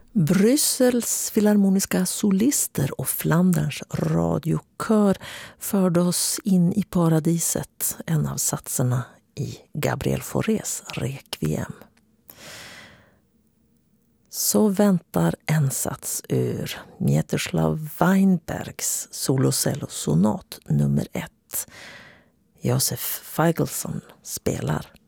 Bryssels filharmoniska solister och Flanderns radiokör förde oss in i paradiset, en av satserna i Gabriel Faurés Requiem. Så väntar en sats ur Mieczysław Weinbergs solocellosonat nummer 1. Josef Feigelson spelar.